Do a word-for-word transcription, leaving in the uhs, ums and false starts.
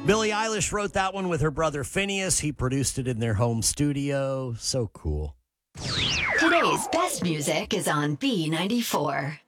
Billie Eilish wrote that one with her brother Phineas. He produced it in their home studio. So cool. Today's best music is on B ninety-four.